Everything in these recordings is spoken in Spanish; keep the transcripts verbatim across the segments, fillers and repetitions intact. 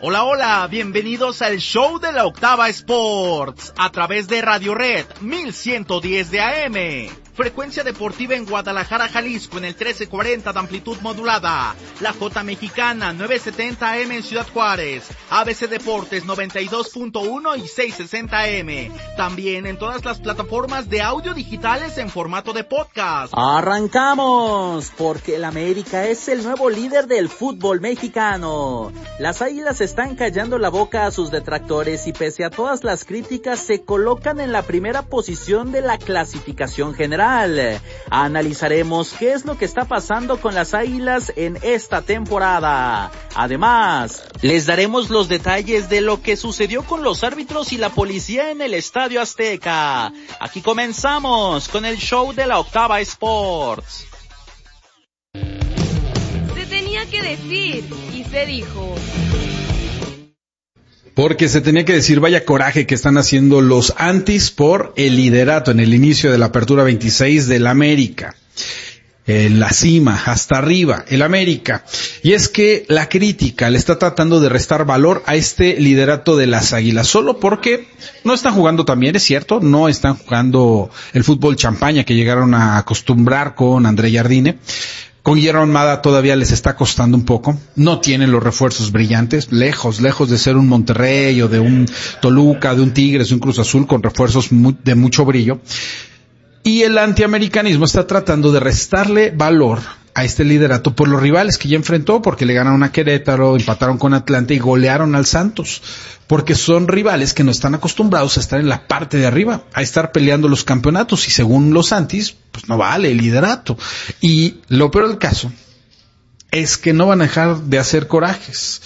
Hola, hola, bienvenidos al show de la Octava Sports, a través de Radio Red mil ciento diez de A M. Frecuencia deportiva en Guadalajara, Jalisco, en el trece cuarenta de amplitud modulada. La J Mexicana, novecientos setenta A M en Ciudad Juárez. A B C Deportes, noventa y dos punto uno y seiscientos sesenta A M. También en todas las plataformas de audio digitales en formato de podcast. ¡Arrancamos! Porque el América es el nuevo líder del fútbol mexicano. Las Águilas están callando la boca a sus detractores y pese a todas las críticas se colocan en la primera posición de la clasificación general. Analizaremos qué es lo que está pasando con las Águilas en esta temporada. Además, les daremos los detalles de lo que sucedió con los árbitros y la policía en el Estadio Azteca. Aquí comenzamos con el show de la Octava Sports. Se tenía que decir y se dijo. Porque se tenía que decir, vaya coraje que están haciendo los Antis por el liderato en el inicio de la apertura veintiséis del América. En la cima, hasta arriba, el América. Y es que la crítica le está tratando de restar valor a este liderato de las Águilas, solo porque no están jugando tan bien, es cierto, no están jugando el fútbol champaña que llegaron a acostumbrar con André Jardine. Con Guillermo Almada todavía les está costando un poco. No tienen los refuerzos brillantes. Lejos, lejos de ser un Monterrey o de un Toluca, de un Tigres, de un Cruz Azul con refuerzos muy, de mucho brillo. Y el antiamericanismo está tratando de restarle valor a este liderato por los rivales que ya enfrentó, porque le ganaron a Querétaro, empataron con Atlanta y golearon al Santos. Porque son rivales que no están acostumbrados a estar en la parte de arriba, a estar peleando los campeonatos, y según los Santis, pues no vale el liderato. Y lo peor del caso es que no van a dejar de hacer corajes,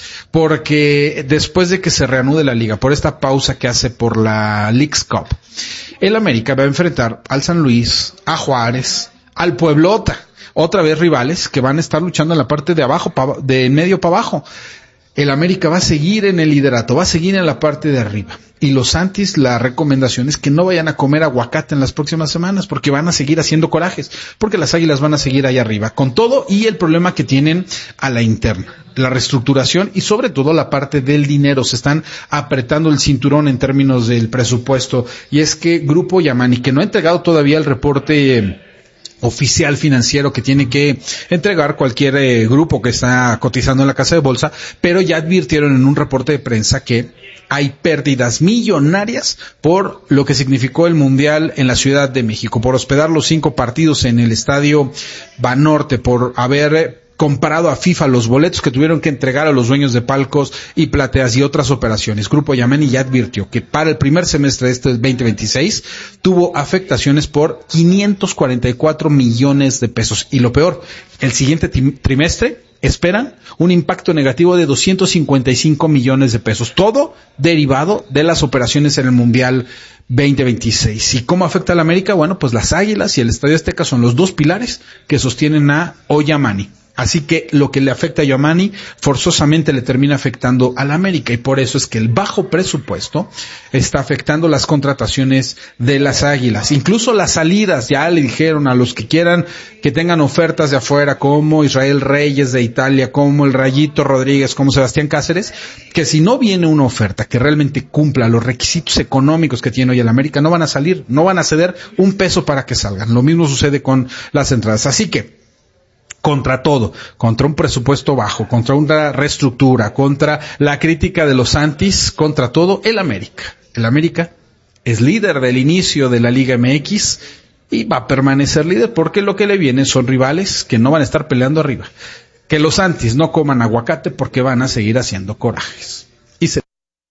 porque después de que se reanude la liga, por esta pausa que hace por la Leagues Cup, el América va a enfrentar al San Luis, a Juárez, al Pueblota, otra vez rivales que van a estar luchando en la parte de abajo, de medio para abajo. El América va a seguir en el liderato, va a seguir en la parte de arriba. Y los Santis, la recomendación es que no vayan a comer aguacate en las próximas semanas, porque van a seguir haciendo corajes, porque las Águilas van a seguir allá arriba, con todo y el problema que tienen a la interna, la reestructuración y sobre todo la parte del dinero. Se están apretando el cinturón en términos del presupuesto, y es que Grupo Yamani, que no ha entregado todavía el reporte eh, oficial financiero que tiene que entregar cualquier eh, grupo que está cotizando en la casa de bolsa, pero ya advirtieron en un reporte de prensa que hay pérdidas millonarias por lo que significó el Mundial en la Ciudad de México, por hospedar los cinco partidos en el Estadio Banorte, por haber comparado a FIFA los boletos que tuvieron que entregar a los dueños de palcos y plateas y otras operaciones. Grupo Yamani ya advirtió que para el primer semestre de este veinte veintiséis tuvo afectaciones por quinientos cuarenta y cuatro millones de pesos. Y lo peor, el siguiente trimestre esperan un impacto negativo de doscientos cincuenta y cinco millones de pesos. Todo derivado de las operaciones en el Mundial veinte veintiséis. ¿Y cómo afecta a la América? Bueno, pues las Águilas y el Estadio Azteca son los dos pilares que sostienen a Oyamani. Así que lo que le afecta a Yamani forzosamente le termina afectando a la América, y por eso es que el bajo presupuesto está afectando las contrataciones de las Águilas. Incluso las salidas, ya le dijeron a los que quieran que tengan ofertas de afuera, como Israel Reyes de Italia, como el Rayito Rodríguez, como Sebastián Cáceres, que si no viene una oferta que realmente cumpla los requisitos económicos que tiene hoy el América, no van a salir, no van a ceder un peso para que salgan. Lo mismo sucede con las entradas. Así que contra todo, contra un presupuesto bajo, contra una reestructura, contra la crítica de los Antis, contra todo, el América. El América es líder del inicio de la Liga M X y va a permanecer líder porque lo que le viene son rivales que no van a estar peleando arriba. Que los Antis no coman aguacate porque van a seguir haciendo corajes. Y se...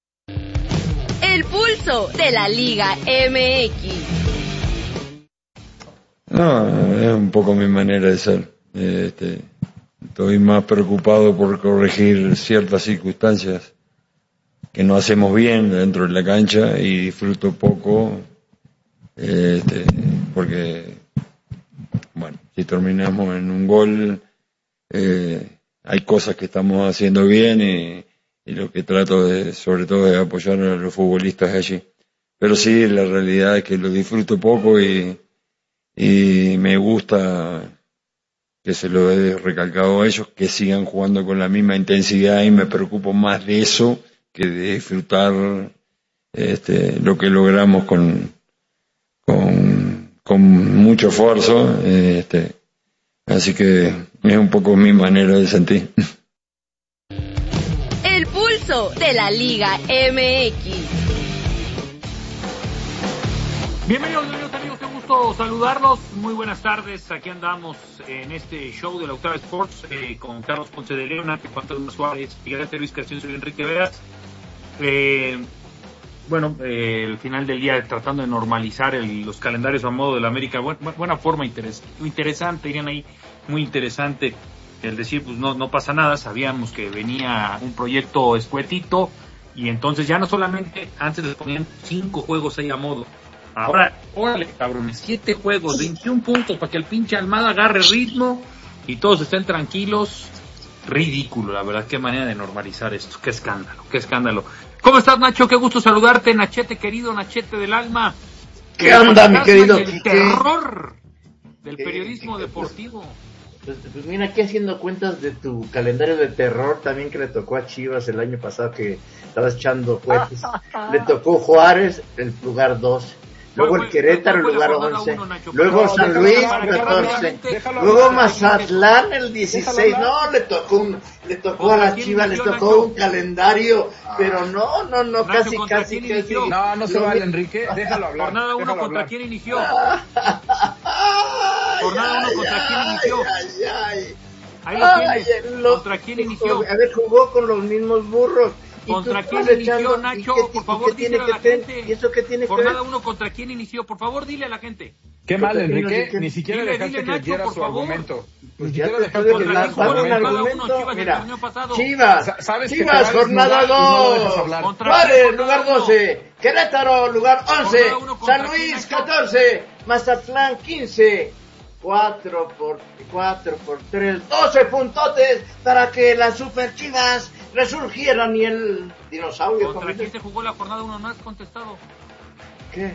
El pulso de la Liga M X. No, es un poco mi manera de ser. Este, estoy más preocupado por corregir ciertas circunstancias que no hacemos bien dentro de la cancha y disfruto poco, este, porque, bueno, si terminamos en un gol, eh, hay cosas que estamos haciendo bien y, y lo que trato de, sobre todo, de apoyar a los futbolistas allí. Pero sí, la realidad es que lo disfruto poco y, y me gusta que se lo he recalcado a ellos, que sigan jugando con la misma intensidad, y me preocupo más de eso que de disfrutar este, lo que logramos con, con, con mucho esfuerzo. Este, así que es un poco mi manera de sentir. El pulso de la Liga M X. Bienvenidos, bienvenidos amigos, qué gusto saludarlos, muy buenas tardes, aquí andamos en este show de la Octava Sports eh, con Carlos Ponce de León, Ante Fantasma Suárez, Miguel Luis Castillo y Enrique Veras. Eh, bueno, eh, el final del día tratando de normalizar el, los calendarios a modo de la América, buena, buena forma, interes, interesante, dirían ahí, muy interesante el decir, pues no, no pasa nada, sabíamos que venía un proyecto escuetito y entonces ya no solamente, antes les ponían cinco juegos ahí a modo. Ahora, órale, cabrones, siete juegos, veintiún puntos para que el pinche Almada agarre ritmo y todos estén tranquilos. Ridículo, la verdad, qué manera de normalizar esto, qué escándalo, qué escándalo. ¿Cómo estás, Nacho? Qué gusto saludarte, Nachete querido, Nachete del alma. ¿Qué onda, mi querido? El terror del periodismo deportivo. Pues, pues mira, aquí haciendo cuentas de tu calendario de terror también que le tocó a Chivas el año pasado, que estabas echando cohetes. Le tocó Juárez, el lugar dos. Luego el Querétaro, el lugar once. Luego San Luis, catorce. Luego Mazatlán, el dieciséis. No, le tocó un, le tocó a las Chivas, le tocó un calendario. Pero no, no, no, casi, casi, casi. No, no se vale, Enrique. Déjalo hablar. Jornada uno contra quién inició. Jornada uno contra quién inició. Ahí lo tienes. ¿Contra quién inició? A ver, jugó con los mismos burros. ¿Contra quién inició, Nacho? Por favor, dile a la gente. ¿Y eso qué tiene que ver? Jornada uno, ¿contra quién inició? Por favor, dile a la gente. Qué mal, Enrique. Ni siquiera dile, dejaste dile, que Nacho, diera por su favor. argumento. Pues Ni ya siquiera te dejaste tuve que que diera dar su un argumento. argumento. Mira, Chivas, Chivas, Sabes Chivas, que jornada dos. Contra Juárez, lugar doce. Querétaro, lugar once. San Luis, catorce. Mazatlán, quince. cuatro por cuatro por tres, doce puntotes para que las Super Chivas resurgieran y el dinosaurio. ¿Contra quién se jugó la jornada uno? No has contestado. ¿Qué?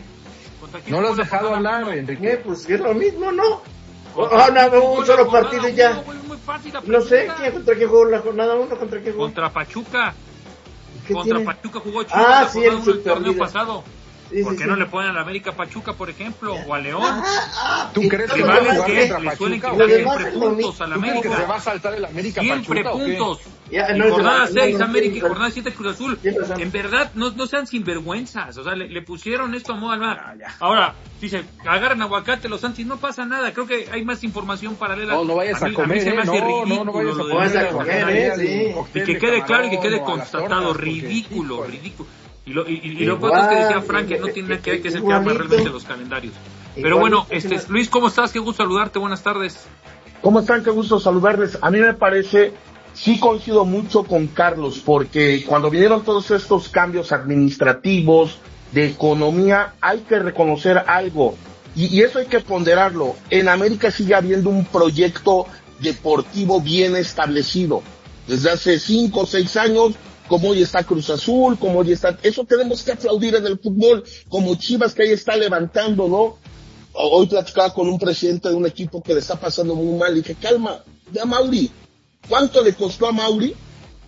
No lo has dejado hablar, Enrique. ¿Qué? Pues es lo mismo, ¿no? Ah, no, un solo partido y ya. No sé, ¿quién, ¿contra quién jugó la jornada uno? ¿Contra quién jugó? Contra Pachuca. Contra tiene? Pachuca jugó Chivas Ah, la sí, jornada el uno el torneo superlíder. pasado. Sí, ¿Por sí, qué sí. no le ponen a la América Pachuca, por ejemplo? O a León. ¿Tú crees que Lo va a demás jugar que- contra le suelen Pachuca? quitar Lo demás siempre es lo puntos mismo. a la ¿Tú crees que se va América. a saltar el América Siempre Pachuca o qué? puntos. Ya, Y no, jornada no, seis no, América y no, jornada siete Cruz Azul. Tienes razón. En verdad, no, no sean sinvergüenzas. O sea, le, le pusieron esto a modo Almada. Ahora, dice, agarran aguacate los Santis, no pasa nada. Creo que hay más información paralela. No, no vayas a, mí, comer, mí se me ¿eh? hace No, ridículo no, no vayas a lo de Vas a la comer, jornada. ¿eh? Sí. Y que quede claro y que quede No, a las constatado, tortas, porque, ridículo, híjole. ridículo. Y lo, y, y, y lo Igual, otro es que decía Frank que no tiene nada que ver, que es el que arma igualito. realmente los calendarios. Pero Igualito, bueno, este sí. Luis, ¿cómo estás? Qué gusto saludarte, buenas tardes. ¿Cómo están? Qué gusto saludarles. A mí me parece, sí coincido mucho con Carlos, porque cuando vinieron todos estos cambios administrativos, de economía, hay que reconocer algo. Y, y eso hay que ponderarlo. En América sigue habiendo un proyecto deportivo bien establecido. Desde hace cinco o seis años, como hoy está Cruz Azul, como hoy está... Eso tenemos que aplaudir en el fútbol, como Chivas que ahí está levantando, ¿no? Hoy platicaba con un presidente de un equipo que le está pasando muy mal y dije, calma, ya Mauri, ¿cuánto le costó a Mauri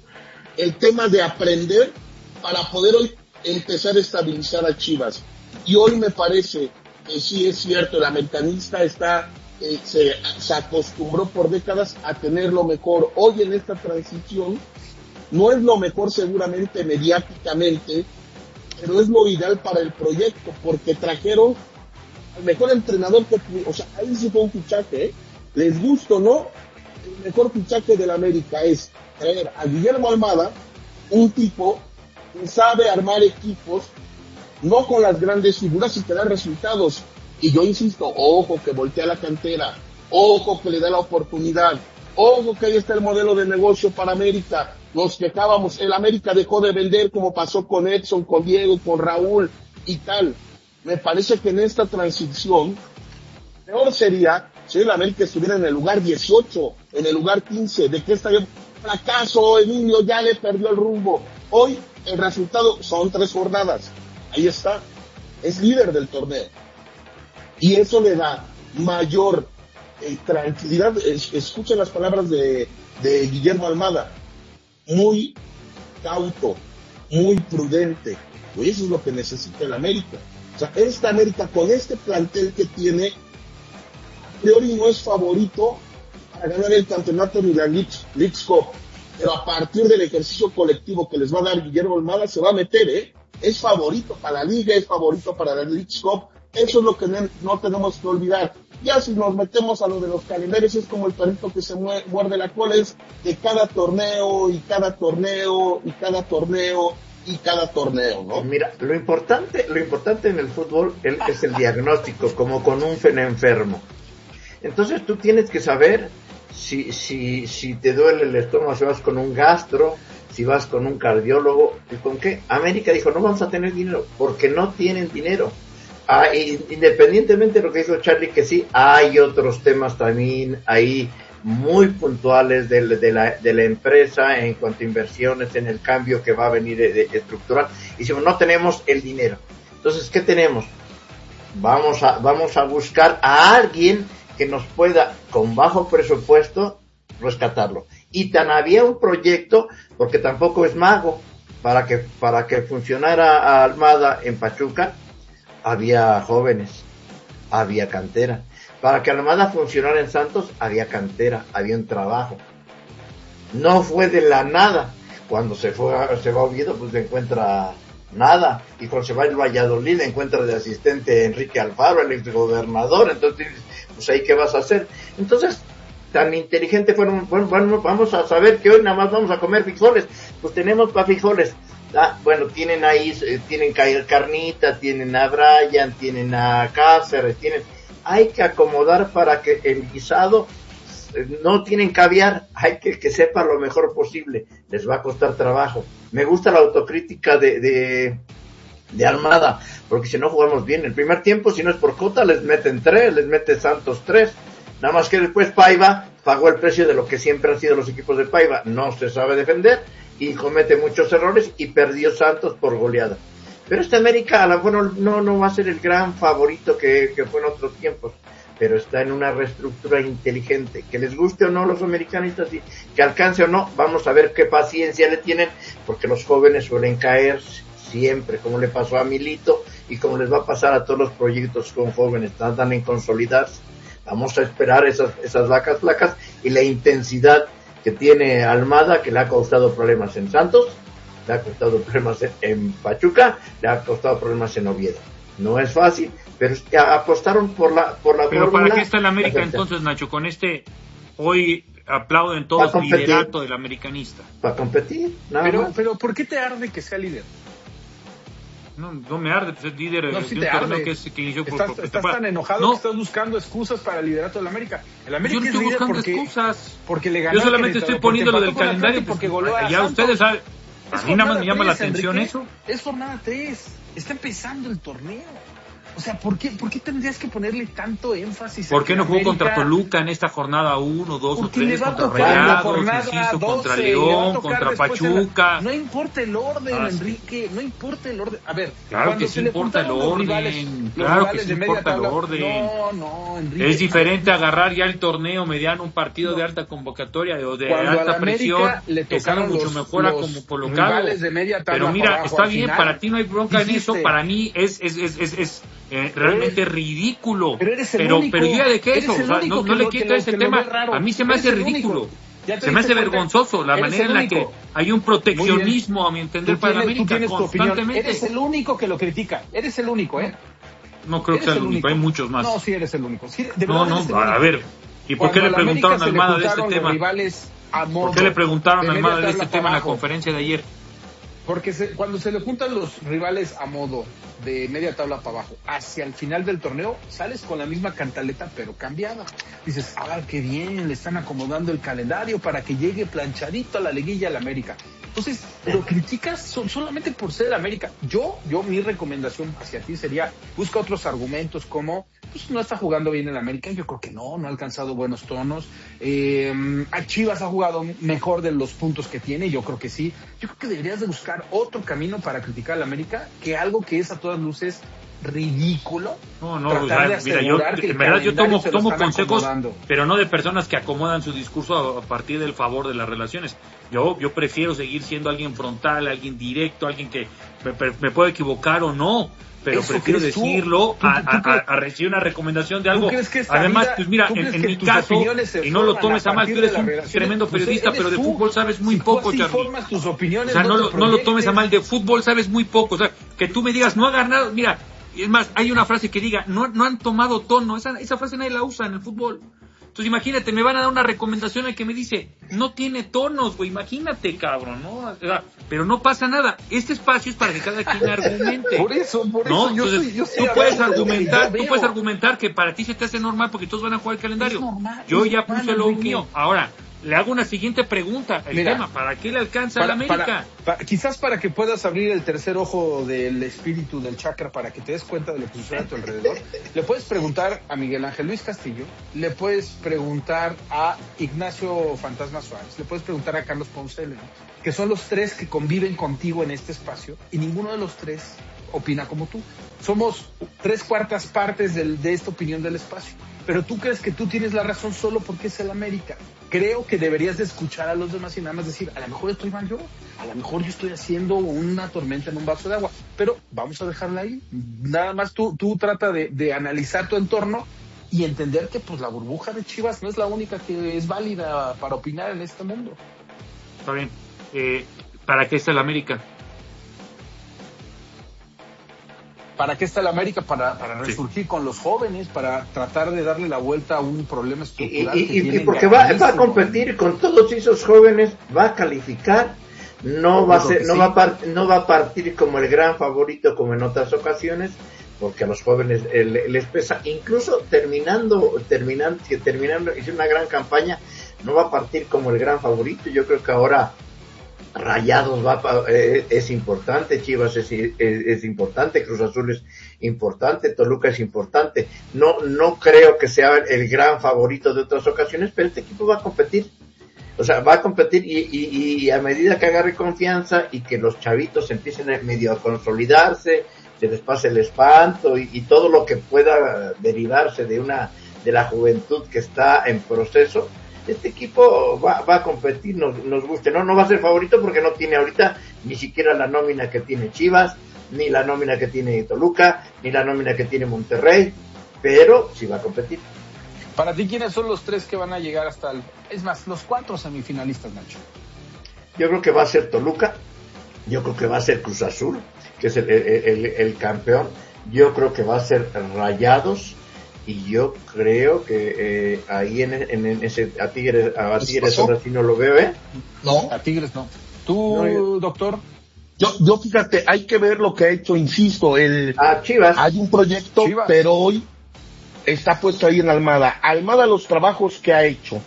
el tema de aprender para poder hoy empezar a estabilizar a Chivas? Y hoy me parece que sí es cierto, el americanista está, eh, se, se acostumbró por décadas a tener lo mejor. Hoy en esta transición no es lo mejor seguramente mediáticamente, pero es lo ideal para el proyecto, porque trajeron el mejor entrenador que, o sea, ahí sí fue un fichaje, ¿eh? Les gusta o no, el mejor fichaje de la América es traer a Guillermo Almada, un tipo que sabe armar equipos, no con las grandes figuras y que da resultados. Y yo insisto, ojo que voltea la cantera, ojo que le da la oportunidad, ojo que ahí está el modelo de negocio para América. Nos quejábamos, el América dejó de vender como pasó con Edson, con Diego, con Raúl y tal. Me parece que en esta transición, peor sería si el América estuviera en el lugar dieciocho, en el lugar quince, de que estaría fracaso, Emilio ya le perdió el rumbo. Hoy el resultado son tres jornadas, ahí está, es líder del torneo. Y eso le da mayor eh, tranquilidad, es, escuchen las palabras de, de Guillermo Almada, muy cauto, muy prudente, pues eso es lo que necesita el América. O sea, esta América con este plantel que tiene, a priori no es favorito para ganar el campeonato ni la Leagues Cup, pero a partir del ejercicio colectivo que les va a dar Guillermo Almada se va a meter, ¿eh? Es favorito para la Liga, es favorito para la Leagues Cup, eso es lo que no tenemos que olvidar. Ya si nos metemos a lo de los calendarios, es como el perrito que se muerde la cola, es de cada torneo, y cada torneo, y cada torneo, y cada torneo, ¿no? Mira, lo importante, lo importante en el fútbol es el diagnóstico, como con un fen enfermo. Entonces tú tienes que saber si, si, si te duele el estómago, si vas con un gastro, si vas con un cardiólogo, ¿y con qué? América dijo, no vamos a tener dinero, porque no tienen dinero. Ah, independientemente de lo que dijo Charlie, que sí, hay otros temas también ahí muy puntuales de, de, la, de la empresa en cuanto a inversiones, en el cambio que va a venir de, de estructural. Y si no tenemos el dinero, entonces, ¿qué tenemos? Vamos a, vamos a buscar a alguien que nos pueda, con bajo presupuesto, rescatarlo. Y tan había un proyecto, porque tampoco es mago, para que, para que funcionara Almada en Pachuca, había jóvenes, había cantera. Para que Almada funcionara en Santos, había cantera, había un trabajo. No fue de la nada. Cuando se fue, se va a Oviedo, pues se encuentra nada. Y cuando se va al Valladolid, encuentra de asistente Enrique Alfaro, el exgobernador. Entonces, pues ahí, ¿qué vas a hacer? Entonces, tan inteligente fueron, bueno, bueno, vamos a saber que hoy nada más vamos a comer frijoles. Pues tenemos para frijoles. Ah, bueno, tienen ahí, eh, tienen carnita, tienen a Brian, tienen a Cáceres, tienen... Hay que acomodar para que el guisado, eh, no tienen caviar, hay que que sepa lo mejor posible, les va a costar trabajo. Me gusta la autocrítica de, de, de Almada, porque si no jugamos bien, el primer tiempo, si no es por cota, les meten tres, les mete Santos tres, nada más que después Paiva pagó el precio de lo que siempre han sido los equipos de Paiva, no se sabe defender, y comete muchos errores, y perdió Santos por goleada. Pero este América, a lo mejor no, no va a ser el gran favorito que, que fue en otros tiempos, pero está en una reestructura inteligente. Que les guste o no los americanistas, y que alcance o no, vamos a ver qué paciencia le tienen, porque los jóvenes suelen caer siempre, como le pasó a Milito, y como les va a pasar a todos los proyectos con jóvenes, tardan en consolidarse. Vamos a esperar esas, esas vacas flacas, y la intensidad que tiene Almada, que le ha causado problemas en Santos, le ha costado problemas en Pachuca, le ha costado problemas en Oviedo. No es fácil, pero apostaron por la por la Pero ¿para qué está el América entonces, Nacho? Con este, hoy aplauden todos el liderato del americanista. Para competir, nada pero, más. Pero ¿por qué te arde que sea líder? No, no me arde, pues es líder no, de sí un te torneo arde. que, es, que inició por... Estás, estás tan enojado no. que estás buscando excusas para el liderato del América. El América Yo no es estoy líder buscando porque, excusas. porque le ganó. Yo solamente estoy poniendo lo del calendario. Porque goleó a ya Santos. ustedes saben. A mí nada más me llama la tres, atención Enrique, eso. Es jornada tres. Está empezando el torneo. O sea, ¿por qué, ¿por qué tendrías que ponerle tanto énfasis? ¿Por qué no jugó América? contra Toluca en esta jornada uno, dos o tres? Contra Rayados, insisto, contra León, contra Pachuca. La... No importa el orden, ah, Enrique, no importa el orden. A ver, claro que sí importa el orden. Rivales, claro que sí importa el orden. No, no, Enrique. Es diferente agarrar ya el torneo mediano, un partido no. de alta convocatoria o de Cuando alta presión, le que salga mucho mejor a como colocado. De media Pero mira, está bien, final, para ti no hay bronca dijiste, en eso, para mí es, es, es, es, es Eh, realmente eres, ridículo, pero eres el pero, único, pero ¿ya de qué eso? O sea, no, no lo, le quito ese tema, a mí se me hace ridículo, se me hace vergonzoso la manera en la que hay un proteccionismo, a mi entender, para la América constantemente. Eres el único que lo critica, eres el único, ¿eh? No creo que sea el único, hay muchos más. No, sí eres el único. Sí, de no, no, a ver, ¿y por qué le preguntaron a Almada de este tema? ¿Por qué le preguntaron a Almada de este tema en la conferencia de ayer? Porque se, cuando se le juntan los rivales a modo de media tabla para abajo, hacia el final del torneo, sales con la misma cantaleta, pero cambiada. Dices, ah, qué bien, le están acomodando el calendario para que llegue planchadito a la liguilla a la América. Entonces, lo criticas son, solamente por ser América. Yo, yo, mi recomendación hacia ti sería, busca otros argumentos como pues no está jugando bien en América, yo creo que no, no ha alcanzado buenos tonos. Eh, a Chivas ha jugado mejor de los puntos que tiene, yo creo que sí. Yo creo que deberías de buscar otro camino para criticar a la América, que algo que es a todas luces ridículo. No, no, o sea, mira, yo, en verdad yo tomo, tomo consejos, pero no de personas que acomodan su discurso a, a partir del favor de las relaciones. Yo, yo prefiero seguir siendo alguien frontal, alguien directo, alguien que me, me puedo equivocar o no, pero Eso prefiero decirlo tú, a, tú, tú, a, a, a recibir una recomendación de algo. Además, vida, pues mira, en, en mi caso, y no lo tomes a mal, tú eres un tremendo periodista, pues pero de tú, fútbol sabes muy si poco, Charlie. Tus opiniones, o sea, no, no, lo, no lo tomes a mal, de fútbol sabes muy poco. O sea, que tú me digas, no ha ganado, mira, es más, hay una frase que diga, no, no han tomado tono, esa, esa frase nadie la usa en el fútbol. Entonces imagínate, me van a dar una recomendación en que me dice, no tiene tonos, güey, imagínate, cabrón, ¿no? O sea, pero no pasa nada, este espacio es para que cada quien argumente. Por eso, por ¿no? eso, yo Entonces, soy, yo tú puedes argumentar, tú puedes argumentar que para ti se te hace normal porque todos van a jugar el calendario. Normal, yo ya normal, puse lo Enrique. mío. Ahora, le hago una siguiente pregunta, el Mira, tema, ¿para qué le alcanza para, a la América? Para, para, quizás para que puedas abrir el tercer ojo del espíritu del chakra, para que te des cuenta de lo que sucede a tu alrededor, le puedes preguntar a Miguel Ángel Luis Castillo, le puedes preguntar a Ignacio Fantasma Suárez, le puedes preguntar a Carlos Ponce de León, que son los tres que conviven contigo en este espacio, y ninguno de los tres opina como tú. Somos tres cuartas partes del, de esta opinión del espacio. Pero tú crees que tú tienes la razón solo porque es el América. Creo que deberías de escuchar a los demás y nada más decir, a lo mejor estoy mal yo, a lo mejor yo estoy haciendo una tormenta en un vaso de agua, pero vamos a dejarla ahí. Nada más tú, tú trata de, de analizar tu entorno y entender que pues la burbuja de Chivas no es la única que es válida para opinar en este mundo. Está bien. Eh, ¿Para qué está el América? ¿Para qué está el América? Para, para resurgir sí. con los jóvenes, para tratar de darle la vuelta a un problema estructural. Y, y, que y porque va, va a competir con todos esos jóvenes, va a calificar, no va a ser, no, sí. va a part, no va a partir como el gran favorito como en otras ocasiones, porque a los jóvenes eh, les pesa, incluso terminando, terminando, terminando, hizo una gran campaña, no va a partir como el gran favorito. Yo creo que ahora Rayados va eh, es importante, Chivas es, es, es importante, Cruz Azul es importante, Toluca es importante. No no creo que sea el gran favorito de otras ocasiones, pero este equipo va a competir. O sea, va a competir y, y, y a medida que agarre confianza y que los chavitos empiecen a medio a consolidarse, se les pase el espanto y, y todo lo que pueda derivarse de una de la juventud que está en proceso, este equipo va, va a competir, nos, nos guste, no, no va a ser favorito porque no tiene ahorita ni siquiera la nómina que tiene Chivas, ni la nómina que tiene Toluca, ni la nómina que tiene Monterrey, pero sí va a competir. Para ti, ¿quiénes son los tres que van a llegar hasta el... Es más, los cuatro semifinalistas, Nacho? Yo creo que va a ser Toluca, yo creo que va a ser Cruz Azul, que es el, el, el, el campeón, yo creo que va a ser Rayados, y yo creo que eh, ahí en, en, en ese a Tigres a Tigres ahora sí no lo veo, ¿eh? No, a Tigres no. ¿Tú, no, yo, doctor? Yo, yo fíjate, hay que ver lo que ha hecho, insisto, el ah, Chivas. Hay un proyecto, Chivas. Pero hoy está puesto ahí en Almada. Almada los trabajos que ha hecho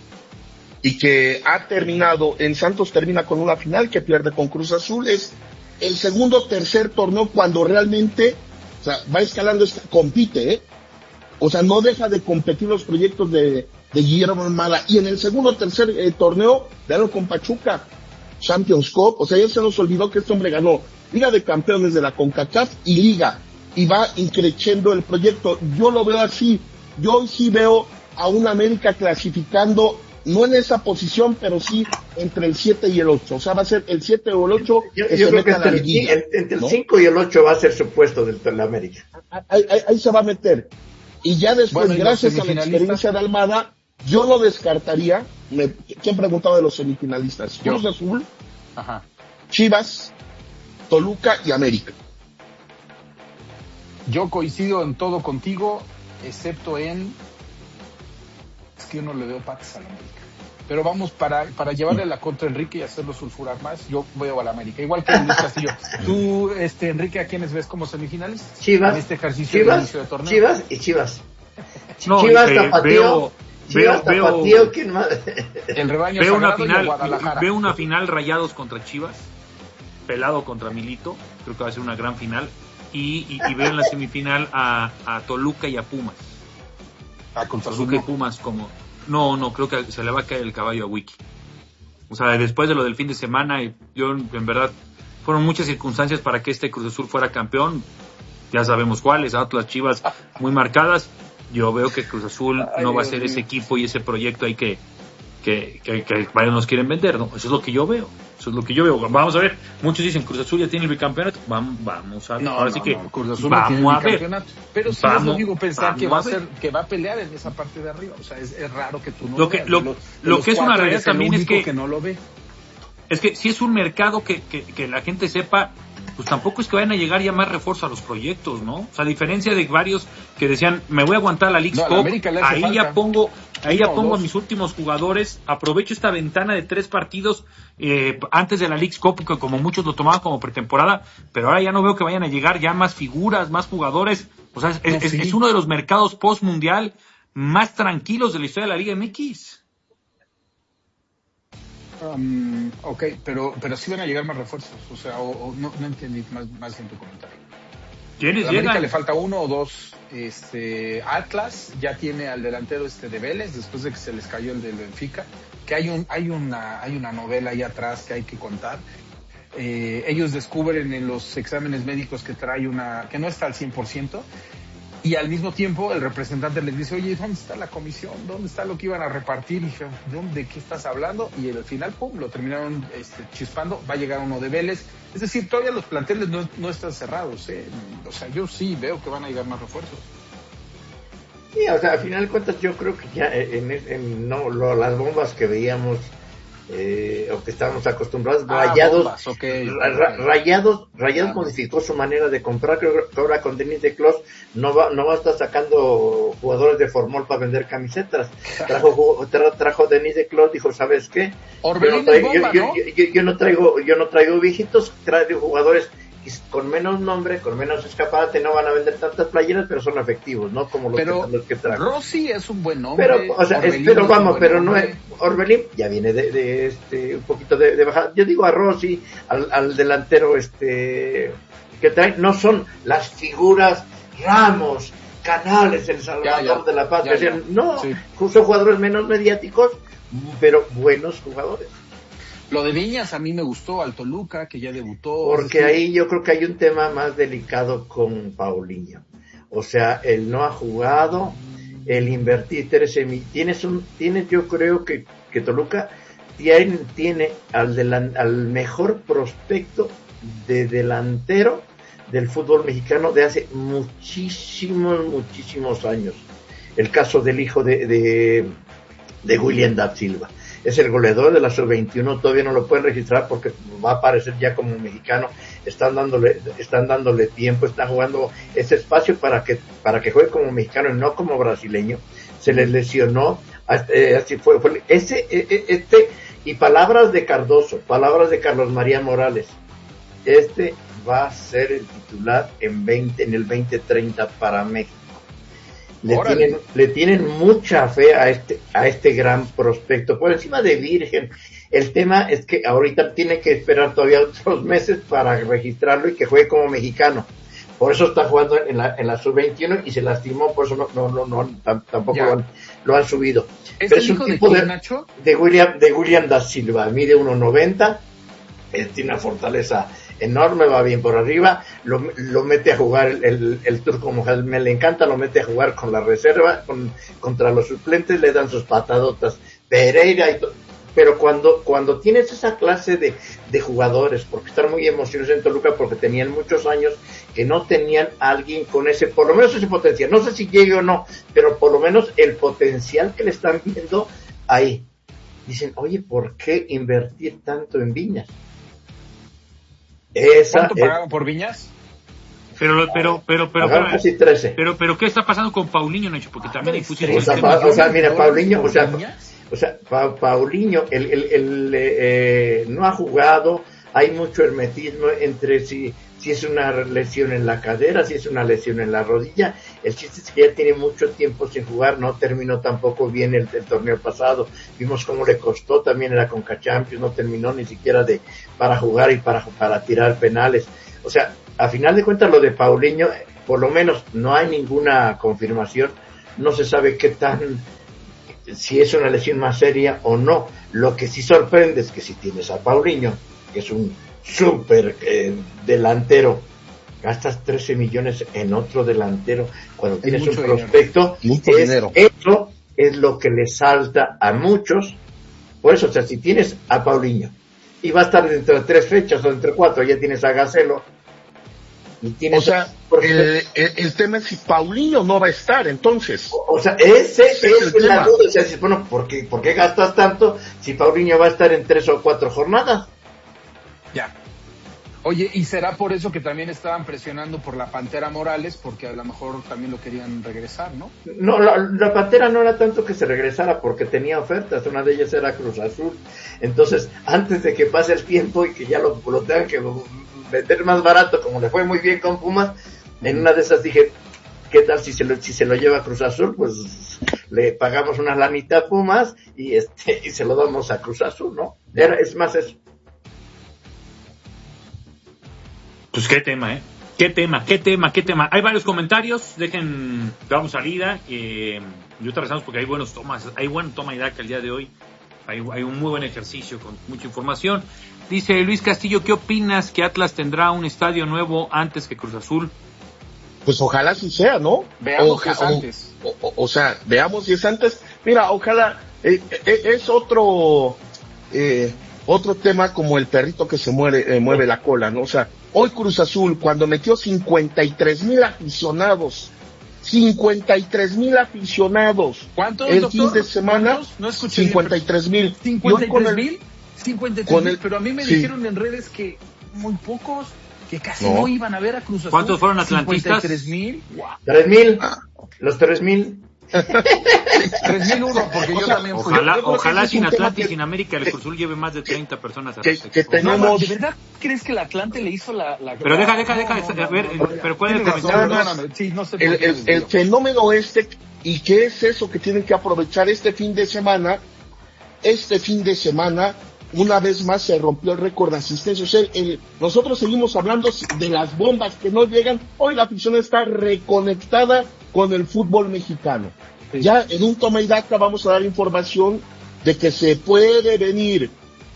y que ha terminado, en Santos termina con una final que pierde con Cruz Azul, es el segundo o tercer torneo cuando realmente, o sea, va escalando, compite, ¿eh? O sea, no deja de competir los proyectos de, de Guillermo Almada. Y en el segundo o tercer eh, torneo, veanlo con Pachuca, Champions Cup. O sea, ya se nos olvidó que este hombre ganó Liga de Campeones de la CONCACAF y Liga. Y va increciendo el proyecto. Yo lo veo así. Yo hoy sí veo a un América clasificando, no en esa posición, pero sí entre el siete y el ocho. O sea, va a ser el siete o el ocho yo, que yo se creo que meta a la entre, liguilla, el, entre ¿no? el cinco y el ocho va a ser su puesto del de América. Ahí, ahí, ahí se va a meter. Y ya después, bueno, gracias a la experiencia de Almada, yo no descartaría. Me, ¿Quién preguntaba de los semifinalistas? Yo. Cruz Azul, Ajá. Chivas, Toluca y América. Yo coincido en todo contigo, excepto en... Es que yo no le veo patas a la América. Pero vamos, para, para llevarle la contra a Enrique y hacerlo sulfurar más, yo veo a la América. Igual que Luis Castillo. Tú, este, Enrique, ¿a quiénes ves como semifinalistas? Chivas, en este ejercicio Chivas, de inicio de torneo. Chivas y Chivas. No, Chivas, eh, Tapatío, veo, Chivas, veo, Tapatío, veo, ¿quién más? El rebaño veo una sagrado final, y Guadalajara. veo una final Rayados contra Chivas, Pelado contra Milito, creo que va a ser una gran final. y, y, y veo en la semifinal a, a Toluca y a Pumas. A contra Toluca y Pumas como... No, no, creo que se le va a caer el caballo a Wiki. O sea, después de lo del fin de semana, yo en verdad, fueron muchas circunstancias para que este Cruz Azul fuera campeón. Ya sabemos cuáles, Atlas, Chivas, muy marcadas. Yo veo que Cruz Azul no Ay, va a ser Dios ese mío. equipo y ese proyecto ahí que, que, que, que varios nos quieren vender, ¿no? Eso es lo que yo veo. Eso es lo que yo veo. Vamos a ver. Muchos dicen Cruz Azul ya tiene el bicampeonato. Vamos, vamos a ver. No, Ahora no, sí que no, Cruz Azul vamos no tiene a el bicampeonato. ver. Pero sí vamos, es lógico pensar que va a ser, ver. que va a pelear en esa parte de arriba. O sea, es, es raro que tú no lo que veas. lo, de los, de lo los que es una realidad es el también es que, que no lo ve. Es que si es un mercado que, que, que la gente sepa, pues tampoco es que vayan a llegar ya más refuerzo a los proyectos, ¿no? O sea, a diferencia de varios que decían, me voy a aguantar la Leagues no, Cup, ahí falta. ya pongo, ahí ya pongo a mis últimos jugadores, aprovecho esta ventana de tres partidos eh, antes de la Leagues Cup, que como muchos lo tomaban como pretemporada, pero ahora ya no veo que vayan a llegar ya más figuras, más jugadores. O sea, es, no, es, sí. es uno de los mercados post-mundial más tranquilos de la historia de la Liga M X. Um, ok, pero pero sí van a llegar más refuerzos, o sea, o, o no, no entendí más, más en tu comentario. ¿Quiénes a América llegan? Le falta uno o dos. Este, Atlas ya tiene al delantero este de Vélez después de que se les cayó el del Benfica, que hay un hay una hay una novela ahí atrás que hay que contar. Eh, ellos descubren en los exámenes médicos que trae una que no está al cien por ciento. Y al mismo tiempo el representante les dice, oye, ¿dónde está la comisión? ¿Dónde está lo que iban a repartir? Y dije, ¿de qué estás hablando? Y al final, pum, lo terminaron este, chispando. Va a llegar uno de Vélez. Es decir, todavía los planteles no, no están cerrados, ¿eh? O sea, yo sí veo que van a llegar más refuerzos. Sí, o sea, al final de cuentas yo creo que ya en, en, en no lo, las bombas que veíamos eh, o que estábamos acostumbrados, ah, rayados, bombas, okay. ra, rayados, rayados ah, modificó su manera de comprar. Creo que ahora con Denis de Clos no va, no va a estar sacando jugadores de Formol para vender camisetas. Trajo, tra, trajo Denis de Clos, dijo, ¿sabes qué? Yo no, traigo, bomba, yo, ¿no? Yo, yo, yo no traigo, yo no traigo viejitos, traigo jugadores con menos nombre, con menos escaparate, no van a vender tantas playeras, pero son efectivos, ¿no? Como los, pero que, los que trajo. Rossi es un buen nombre. Pero, o sea, es, pero vamos, pero no es, Orbelín ya viene de, de este, un poquito de, de bajada. Yo digo a Rossi, al, al delantero, este, que trae, no son las figuras Ramos, Canales, El Salvador ya, ya, de la Paz, ya, ya. no, sí. son jugadores menos mediáticos, pero buenos jugadores. Lo de Viñas a mí me gustó, al Toluca, que ya debutó. Porque sí. ahí yo creo que hay un tema más delicado con Paulinho. O sea, él no ha jugado, el invertir, tienes un, tienes yo creo que, que Toluca tiene, tiene al, delan, al mejor prospecto de delantero del fútbol mexicano de hace muchísimos, muchísimos años. El caso del hijo de, de, de William Da Silva. Es el goleador de la sub veintiuno, todavía no lo pueden registrar porque va a aparecer ya como mexicano. Están dándole, están dándole tiempo, están jugando ese espacio para que, para que juegue como mexicano y no como brasileño. Se les lesionó, eh, así fue, fue ese, este, y palabras de Cardoso, palabras de Carlos María Morales. Este va a ser el titular en veinte, en el veinte treinta para México. Le tienen, le tienen mucha fe a este, a este gran prospecto, por encima de Virgen. El tema es que ahorita tiene que esperar todavía otros meses para registrarlo y que juegue como mexicano. Por eso está jugando en la, en la sub veintiuno y se lastimó, por eso no, no, no, no tampoco lo han, lo han subido. ¿Es Pero el es un hijo tipo de, de, Nacho? de William, de William Da Silva, mide uno noventa, eh, tiene una fortaleza enorme, va bien por arriba, lo, lo mete a jugar el, el, el turco Mohamed, me le encanta, lo mete a jugar con la reserva, con, contra los suplentes, le dan sus patadotas, Pereira y todo. Pero cuando, cuando tienes esa clase de, de jugadores, porque están muy emocionados en Toluca, porque tenían muchos años que no tenían a alguien con ese, por lo menos ese potencial, no sé si llegue o no, pero por lo menos el potencial que le están viendo ahí. Dicen, oye, ¿por qué invertir tanto en Viñas? Esa, ¿Cuánto pagaron eh, por Viñas? Pero, pero, pero, pero, pero, casi trece. Pero, pero, ¿qué está pasando con Paulinho, Nacho? Porque también hay pusieron. O sea, pa, o sea, mira, Paulinho, o sea, o sea, pa, Paulinho, el, el, el, eh, no ha jugado, hay mucho hermetismo entre si, si es una lesión en la cadera, si es una lesión en la rodilla. El chiste es que ya tiene mucho tiempo sin jugar, no terminó tampoco bien el, el torneo pasado. Vimos cómo le costó también en la Conca Champions, no terminó ni siquiera de para jugar y para, para tirar penales. O sea, a final de cuentas lo de Paulinho, por lo menos no hay ninguna confirmación, no se sabe qué tan, si es una lesión más seria o no. Lo que sí sorprende es que si tienes a Paulinho, que es un súper eh, delantero, gastas trece millones en otro delantero cuando tienes un prospecto, es, eso es lo que le salta a muchos. Por eso, o sea, si tienes a Paulinho y va a estar dentro de tres fechas o entre cuatro, ya tienes a Gacelo y tienes, o sea, el, el, el tema es si Paulinho no va a estar, entonces. O, o sea, ese, ese es, es la duda. O sea, bueno, ¿por qué, ¿por qué gastas tanto si Paulinho va a estar en tres o cuatro jornadas? Ya. Oye, ¿y será por eso que también estaban presionando por la Pantera Morales? Porque a lo mejor también lo querían regresar, ¿no? No, la, la Pantera no era tanto que se regresara porque tenía ofertas, una de ellas era Cruz Azul. Entonces, antes de que pase el tiempo y que ya lo, lo tengan que vender más barato, como le fue muy bien con Pumas, en una de esas dije, ¿qué tal si se lo, si se lo lleva Cruz Azul? Pues le pagamos una lanita a Pumas y este y se lo damos a Cruz Azul, ¿no? Era, es más eso. Pues qué tema, ¿eh? Qué tema, qué tema, qué tema. Hay varios comentarios, dejen, damos salida. Eh, y otra regresamos porque hay buenos tomas, hay buen toma y daca el día de hoy. Hay, hay un muy buen ejercicio con mucha información. Dice Luis Castillo, ¿qué opinas que Atlas tendrá un estadio nuevo antes que Cruz Azul? Pues ojalá sí sea, ¿no? Veamos si es antes. O, o, o sea, veamos si es antes. Mira, ojalá, eh, eh, es otro, eh, otro tema como el perrito que se muere, eh, mueve la cola, ¿no? O sea, hoy Cruz Azul, cuando metió cincuenta y tres mil aficionados, cincuenta y tres mil aficionados. ¿Cuántos, el doctor? fin de semana? No escuché. cincuenta y tres mil. ¿cincuenta y tres mil? cincuenta y tres mil, pero a mí me sí. dijeron en redes que muy pocos, que casi no, no iban a ver a Cruz Azul. ¿Cuántos fueron atlantistas? cincuenta y tres mil. Wow. tres mil. Los tres mil. tres mil uno, porque o yo sea, también fui. Ojalá, yo ojalá sin Atlante y que, sin América el Cruz Azul lleve más de treinta personas a que, que tenemos... no, ¿de verdad crees que el Atlante le hizo la... la pero deja, deja, deja, no, no, a ver, no, pero ¿cuál es el comentario? Sí, no sé el, el, el fenómeno este, y qué es eso que tienen que aprovechar este fin de semana, este fin de semana, una vez más se rompió el récord de asistencia. O sea, el, nosotros seguimos hablando de las bombas que no llegan. Hoy la afición está reconectada con el fútbol mexicano. Sí. Ya en un toma y daca vamos a dar información de que se puede venir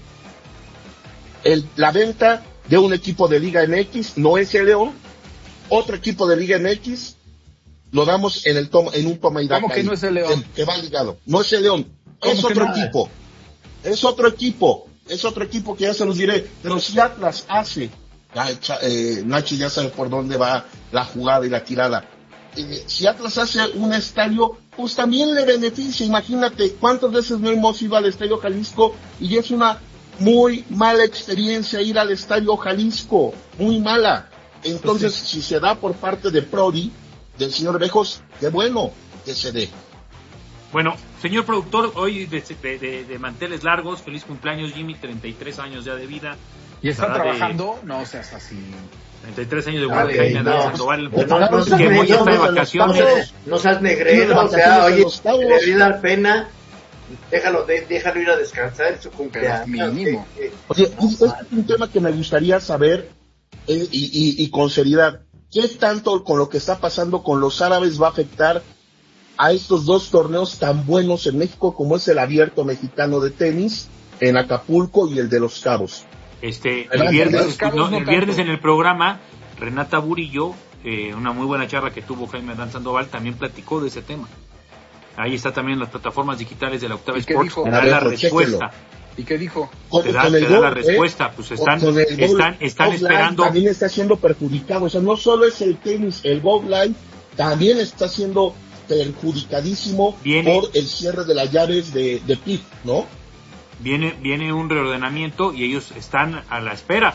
el, la venta de un equipo de Liga M X, no es el León, otro equipo de Liga M X, lo damos en el toma, en un toma y daca. ¿Cómo que ahí, no es el León? Que va ligado. No es el León, es otro no equipo. Es otro equipo, es otro equipo que ya se los diré, pero si Atlas hace, ya, eh, Nachi ya sabe por dónde va la jugada y la tirada, eh, si Atlas hace un estadio, pues también le beneficia. Imagínate cuántas veces no hemos ido al Estadio Jalisco y es una muy mala experiencia ir al Estadio Jalisco, muy mala. Entonces, pues sí, si se da por parte de Prodi, del señor Bejos, qué bueno que se dé. Bueno, señor productor, hoy de, de, de, de manteles largos, feliz cumpleaños Jimmy, treinta y tres años ya de vida. ¿Y está trabajando? De... No seas así. treinta y tres años de vida, okay, Jaime no. Sandoval, no, no, no, que hoy está de vacaciones. No seas negrero, o sea, oye, le debe dar pena. Déjalo, de, déjalo ir a descansar en su cumpleaños. Mínimo. Oye, este es un tema que me gustaría saber, eh, y, y, y con seriedad, ¿qué tanto con lo que está pasando con los árabes va a afectar a estos dos torneos tan buenos en México como es el Abierto Mexicano de Tenis en Acapulco y el de Los Cabos? Este, el viernes, no, el viernes en el programa, Renata Burillo, eh, una muy buena charla que tuvo Jaime Adán Sandoval, también platicó de ese tema. Ahí está también las plataformas digitales de la Octava Sports, te da la respuesta. ¿Y qué dijo? Te da, te da la respuesta, pues están, están, están esperando. También está siendo perjudicado, o sea, no solo es el tenis, el golf line también está siendo perjudicadísimo viene, por el cierre de las llaves de, de P I F, ¿no? Viene, viene un reordenamiento y ellos están a la espera,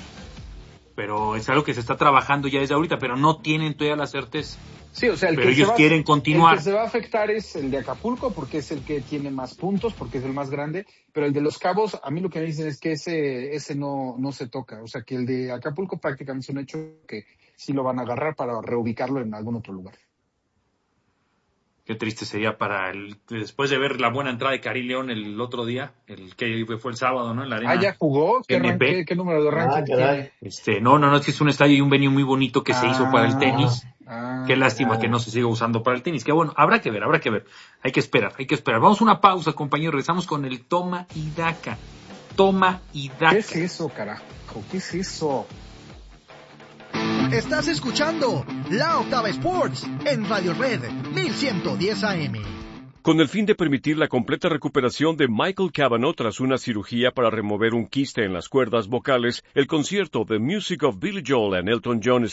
pero es algo que se está trabajando ya desde ahorita, pero no tienen todavía la certeza. Sí, o sea, el pero que ellos se va, quieren continuar. El que se va a afectar es el de Acapulco porque es el que tiene más puntos, porque es el más grande, pero el de Los Cabos, a mí lo que me dicen es que ese ese no no se toca, o sea, que el de Acapulco prácticamente es un hecho que sí lo van a agarrar para reubicarlo en algún otro lugar. Qué triste sería para el, después de ver la buena entrada de Karim León el otro día, el que fue el sábado, ¿no? En la arena. Ah, ya jugó. ¿Qué, N B. ¿Qué, qué número de ranking ah, tiene? Este, no, no, no, es que es un estadio y un venue muy bonito que se ah, hizo para el tenis. Ah, Qué lástima ah. que no se siga usando para el tenis. Que bueno, habrá que ver, habrá que ver. Hay que esperar, hay que esperar. Vamos a una pausa, compañeros. Regresamos con el toma y daca. Toma y daca. ¿Qué es eso, carajo? ¿Qué es eso? Estás escuchando La Octava Sports en Radio Red mil ciento diez A M. Con el fin de permitir la completa recuperación de Michael Cavanaugh tras una cirugía para remover un quiste en las cuerdas vocales, el concierto The Music of Billy Joel and Elton John